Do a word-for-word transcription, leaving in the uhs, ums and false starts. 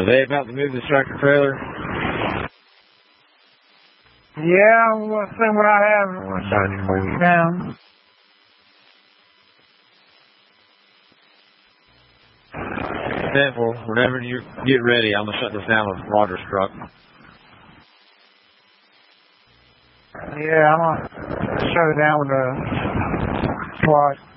Are they about to move this tractor trailer? Yeah, we'll see what I have once I move down. Careful, whenever you get ready, I'm going to shut this down with Roger's truck. Yeah, I'm going to shut it down with a SWAT.